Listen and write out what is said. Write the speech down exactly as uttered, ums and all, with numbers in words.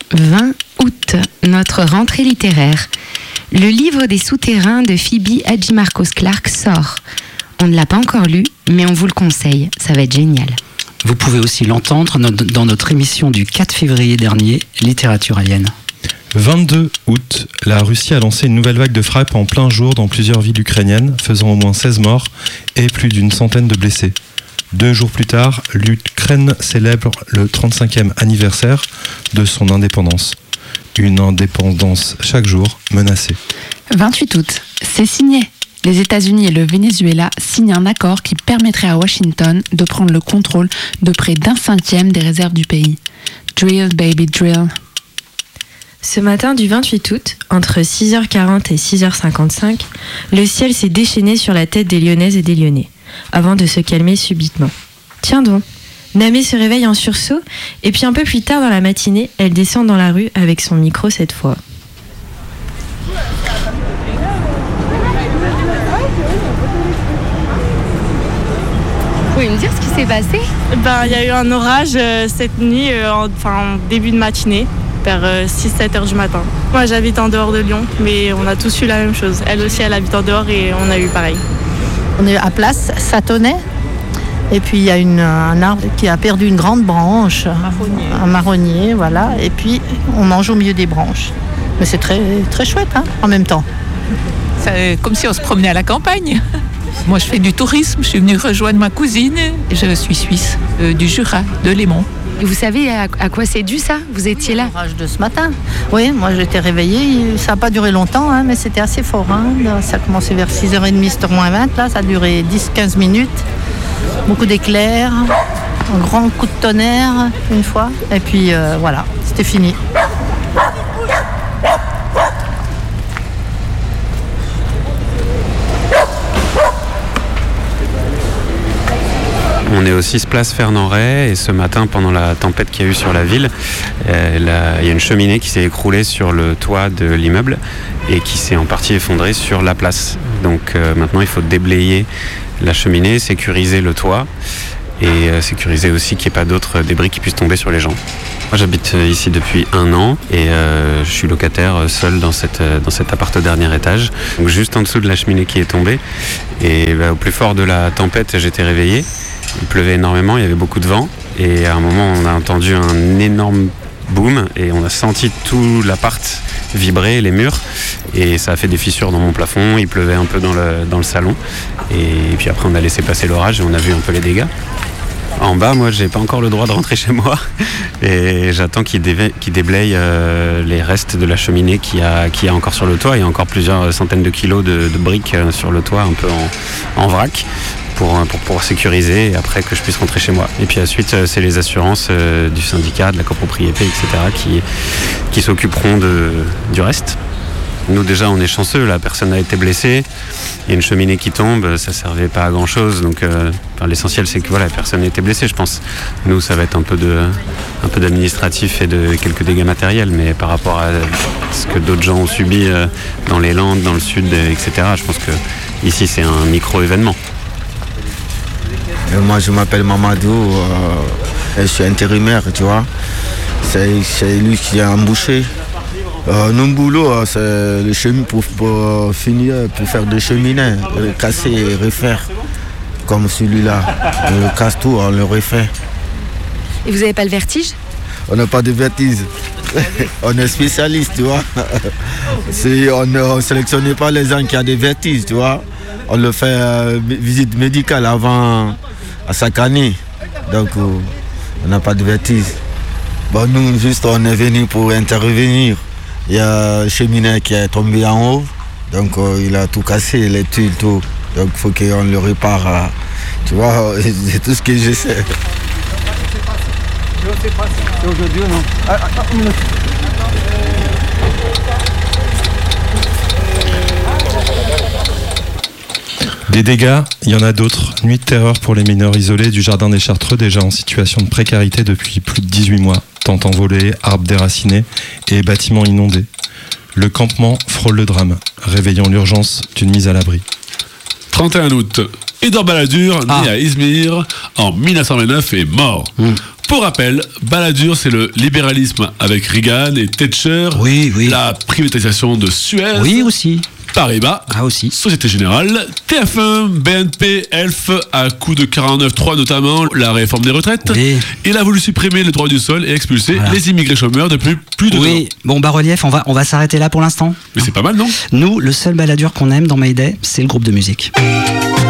vingt août, notre rentrée littéraire. Le livre des souterrains de Phoebe Hadjimarkos Clarke sort. On ne l'a pas encore lu, mais on vous le conseille, ça va être génial. Vous pouvez aussi l'entendre dans notre émission du quatre février dernier, Littérature Alien. vingt-deux août, la Russie a lancé une nouvelle vague de frappes en plein jour dans plusieurs villes ukrainiennes, faisant au moins seize morts et plus d'une centaine de blessés. Deux jours plus tard, l'Ukraine célèbre le trente-cinquième anniversaire de son indépendance. Une indépendance chaque jour menacée. vingt-huit août, c'est signé. Les États-Unis et le Venezuela signent un accord qui permettrait à Washington de prendre le contrôle de près d'un cinquième des réserves du pays. Drill, baby, drill. Ce matin du vingt-huit août, entre six heures quarante et six heures cinquante-cinq, le ciel s'est déchaîné sur la tête des Lyonnaises et des Lyonnais, avant de se calmer subitement. Tiens donc, Namé se réveille en sursaut, et puis un peu plus tard dans la matinée, elle descend dans la rue avec son micro cette fois. Vous pouvez me dire ce qui s'est passé ? Ben, il y a eu un orage euh, cette nuit, euh, en, enfin début de matinée, vers euh, six sept heures du matin. Moi j'habite en dehors de Lyon, mais on a tous eu la même chose. Elle aussi elle habite en dehors et on a eu pareil. On est à Place Satonnet, et puis il y a une, un arbre qui a perdu une grande branche, un marronnier. un marronnier, voilà, et puis on mange au milieu des branches. Mais c'est très, très chouette hein, en même temps. C'est comme si on se promenait à la campagne. Moi, je fais du tourisme. Je suis venue rejoindre ma cousine. Je suis suisse, euh, du Jura, de Léman. Et vous savez à, à quoi c'est dû ça ? Vous étiez là ? L'orage de ce matin. Oui, moi j'étais réveillée. Ça n'a pas duré longtemps, hein, mais c'était assez fort. Hein. Ça a commencé vers six heures trente, sept heures moins vingt. Là, ça a duré dix à quinze minutes. Beaucoup d'éclairs, un grand coup de tonnerre une fois. Et puis euh, voilà, c'était fini. On est au six place Fernand-Rey et ce matin, pendant la tempête qu'il y a eu sur la ville, euh, là, il y a une cheminée qui s'est écroulée sur le toit de l'immeuble et qui s'est en partie effondrée sur la place. Donc euh, maintenant, il faut déblayer la cheminée, sécuriser le toit et euh, sécuriser aussi qu'il n'y ait pas d'autres débris qui puissent tomber sur les gens. Moi, j'habite ici depuis un an et euh, je suis locataire seul dans, cette, dans cet appart au dernier étage, donc juste en dessous de la cheminée qui est tombée. Et bah, au plus fort de la tempête, j'étais réveillé. Il pleuvait énormément, il y avait beaucoup de vent et à un moment on a entendu un énorme boom et on a senti tout l'appart vibrer, les murs, et ça a fait des fissures dans mon plafond. Il pleuvait un peu dans le, dans le salon et puis après on a laissé passer l'orage et on a vu un peu les dégâts. En bas, moi, j'ai pas encore le droit de rentrer chez moi et j'attends qu'il, dé- qu'il déblaye euh, les restes de la cheminée qu'il y a, qu'il y a encore sur le toit. Il y a encore plusieurs centaines de kilos de, de briques euh, sur le toit, un peu en, en vrac, pour, pour pouvoir sécuriser et après que je puisse rentrer chez moi. Et puis ensuite, euh, c'est les assurances euh, du syndicat, de la copropriété, et cetera qui, qui s'occuperont de, du reste. Nous déjà on est chanceux, la personne a été blessée, il y a une cheminée qui tombe, ça servait pas à grand chose, donc euh, enfin, l'essentiel c'est que voilà, la personne a été blessée je pense. Nous ça va être un peu, de, un peu d'administratif et de quelques dégâts matériels, mais par rapport à ce que d'autres gens ont subi euh, dans les Landes, dans le Sud, et cetera, je pense que ici c'est un micro-événement. Et moi je m'appelle Mamadou, euh, je suis intérimaire, tu vois, c'est, c'est lui qui a embauché. Euh, notre boulot, c'est le chemin pour, pour finir, pour faire des cheminées, casser et refaire, comme celui-là. On le casse tout, on le refait. Et vous n'avez pas le vertige ? On n'a pas de vertige. On est spécialiste, tu vois. C'est, on ne sélectionne pas les gens qui ont des vertiges, tu vois. On le fait euh, visite médicale avant, à chaque année. Donc, euh, on n'a pas de vertige. Bon, nous, juste, on est venu pour intervenir. Il y a un cheminée qui est tombé en haut, donc euh, il a tout cassé, les tuiles, tout. Donc il faut qu'on le répare. Euh, tu vois, c'est tout ce que je sais. Je sais pas si c'est aujourd'hui ou non. Ah, ah, une minute. Des dégâts, il y en a d'autres. Nuit de terreur pour les mineurs isolés du jardin des Chartreux, déjà en situation de précarité depuis plus de dix-huit mois. Tentes envolées, arbres déracinés et bâtiments inondés. Le campement frôle le drame, réveillant l'urgence d'une mise à l'abri. trente et un août, Edouard Balladur, ah. né à Izmir en mille neuf cent vingt-neuf, est mort. Mmh. Pour rappel, Balladur, c'est le libéralisme avec Reagan et Thatcher. Oui, oui. La privatisation de Suez. Oui, aussi. Paribas. Ah, aussi. Société Générale. T F un, B N P, Elf, à coup de quarante-neuf trois notamment, la réforme des retraites. Oui. Il a voulu supprimer le droit du sol et expulser Voilà. les immigrés chômeurs depuis plus de Oui, bon, bas-relief, on va, on va s'arrêter là pour l'instant. Mais c'est pas mal, non? Nous, le seul Balladur qu'on aime dans Mayday, c'est le groupe de musique.